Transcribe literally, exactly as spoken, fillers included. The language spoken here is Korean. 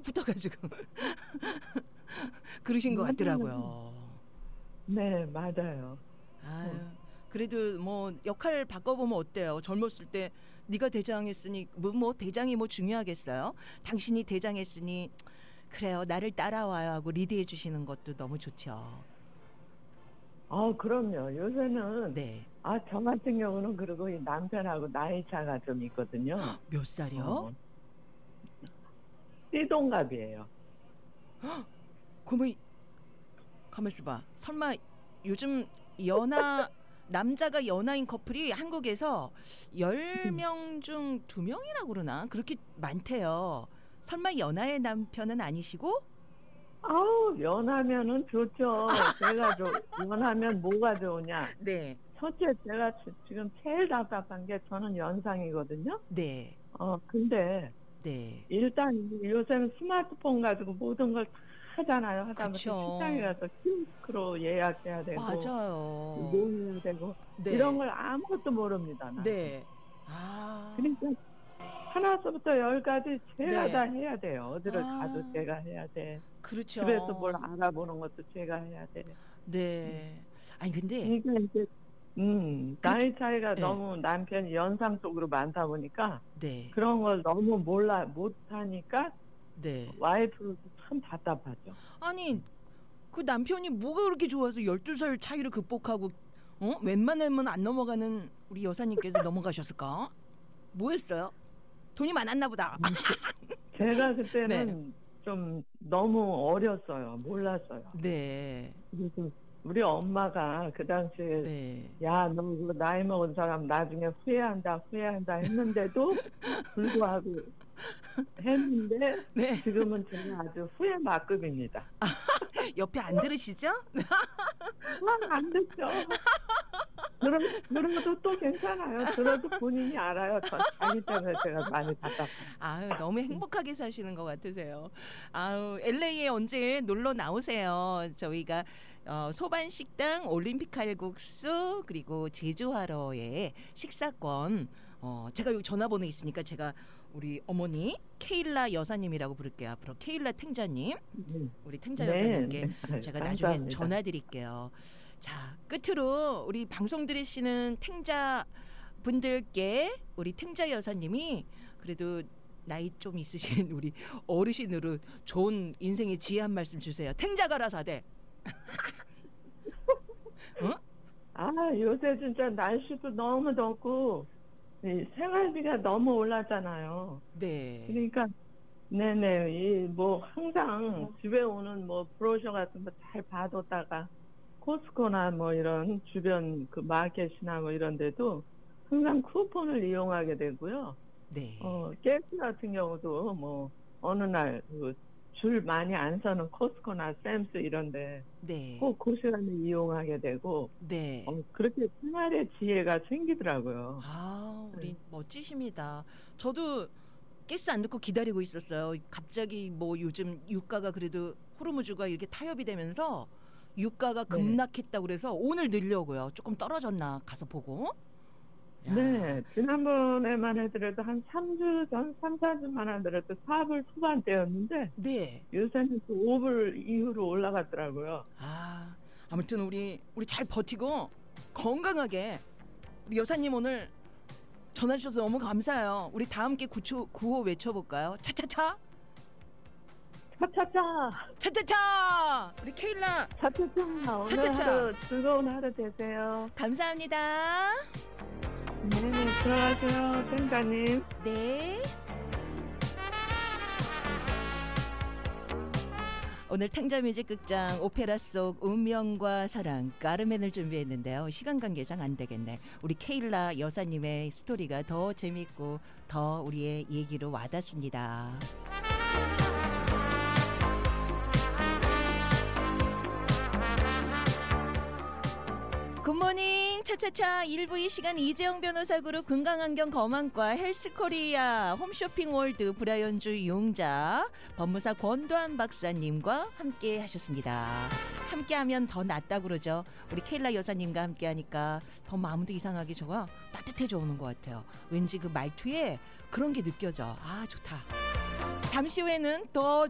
붙어가지고 그러신 것 같더라고요. 네, 맞아요. 아유, 그래도 뭐 역할 바꿔보면 어때요? 젊었을 때 네가 대장했으니 뭐, 뭐 대장이 뭐 중요하겠어요? 당신이 대장했으니 그래요, 나를 따라와요 하고 리드해 주시는 것도 너무 좋죠. 아, 그럼요. 요새는 네. 아, 저 같은 경우는 그리고 이 남편하고 나이 차가 좀 있거든요. 몇 살이요? 어, 띠동갑이에요. 그러면 가만 있어봐. 설마 요즘 연하 남자가 연하인 커플이 한국에서 열 명 중 두 명이라고 그러나? 그렇게 많대요. 설마 연하의 남편은 아니시고? 아우, 연하면은 좋죠. 제가 좀 연하면 뭐가 좋으냐? 네. 첫째, 제가 지- 지금 제일 답답한 게 저는 연상이거든요. 네. 어, 근데 네. 일단 요새는 스마트폰 가지고 모든 걸 다 하잖아요. 하다못해 그쵸. 출장에 가서 키오스크로 예약해야 되고 맞아요. 뭐 해야 되고 네. 이런 걸 아무것도 모릅니다. 나는. 네. 아. 그러니까 하나서부터 열까지 제가 네. 다 해야 돼요. 어디를 아. 가도 제가 해야 돼. 그렇죠. 집에서 뭘 알아보는 것도 제가 해야 돼. 네. 아니 근데 그러니까 이제 음, 그렇- 나이 차이가 네. 너무 남편이 연상 쪽으로 많다 보니까 네. 그런 걸 너무 몰라 못하니까 네. 와이프로도 참 답답하죠. 아니 그 남편이 뭐가 그렇게 좋아서 열두 살 차이를 극복하고 어? 웬만하면 안 넘어가는 우리 여사님께서 넘어가셨을까? 뭐 했어요? 돈이 많았나 보다. 제가 그때는 좀 너무 어렸어요. 몰랐어요. 네. 그래서 우리 엄마가 그 당시에 네. 야, 너 그거 나이 먹은 사람 나중에 후회한다, 후회한다 했는데도 불구하고 했는데 네. 지금은 제가 아주 후회 막급입니다. 옆에 안 들으시죠? 아, 안 됐죠. 들어, 들어도 또 괜찮아요. 들어도 본인이 알아요. 저 자기 때문에 제가 많이 답답해요. 아유, 너무 행복하게 사시는 것 같으세요. 아유, 엘에이에 언제 놀러 나오세요. 저희가 어, 소반식당, 올림픽 칼국수, 그리고 제주하러의 식사권. 어, 제가 여기 전화번호 있으니까 제가 우리 어머니 케일라 여사님이라고 부를게요. 앞으로 케일라 탱자님, 우리 탱자 네, 여사님께 네. 제가 나중에 감사합니다. 전화 드릴게요. 자, 끝으로 우리 방송 들으시는 탱자 분들께 우리 탱자 여사님이 그래도 나이 좀 있으신 우리 어르신으로 좋은 인생의 지혜 한 말씀 주세요. 탱자 가라사대. 어? 아, 요새 진짜 날씨도 너무 덥고 이 생활비가 너무 올랐잖아요. 네. 그러니까 네네 이 뭐 항상 집에 오는 뭐 브로셔 같은 거 잘 봐뒀다가 코스코나 뭐 이런 주변 그 마켓이나 뭐 이런 데도 항상 쿠폰을 이용하게 되고요. 네. 어, 가스 같은 경우도 뭐 어느 날 줄 많이 안 서는 코스코나 샘스 이런데 네. 꼭 그 시간에 이용하게 되고 네. 어, 그렇게 생활의 지혜가 생기더라고요. 아, 우리 멋지십니다. 저도 가스 안 넣고 기다리고 있었어요. 갑자기 뭐 요즘 유가가 그래도 호르무즈가 이렇게 타협이 되면서 유가가 네. 급락했다고 그래서 오늘 넣으려고요. 조금 떨어졌나 가서 보고. 야. 네, 지난번에만 해더라도 한 삼 주 전, 삼, 사 주만 하더라도 사 불 후반대였는데 네. 요새는 또 오 불 이후로 올라갔더라고요. 아, 아무튼 우리 우리 잘 버티고 건강하게 우리 여사님 오늘 전화 주셔서 너무 감사해요. 우리 다 함께 구초, 구호 외쳐볼까요? 차차차, 차차차! 차차차. 우리 케일라 차차차! 오늘 차차차. 하루 즐거운 하루 되세요. 감사합니다. 네네, 들어가세요, 탱자님. 네. 오늘 탱자뮤직 극장 오페라 속 운명과 사랑 까르멘을 준비했는데요. 시간 관계상 안 되겠네. 우리 케일라 여사님의 스토리가 더 재밌고 더 우리의 얘기로 와닿습니다. 굿모닝 차차차 일 부 이 시간 이재영 변호사 그룹 건강환경 검안과 헬스코리아 홈쇼핑 월드 브라이언주 용자 법무사 권도한 박사님과 함께 하셨습니다. 함께하면 더 낫다고 그러죠. 우리 케일라 여사님과 함께하니까 더 마음도 이상하게 저가 따뜻해져 오는 것 같아요. 왠지 그 말투에 그런 게 느껴져. 아, 좋다. 잠시 후에는 더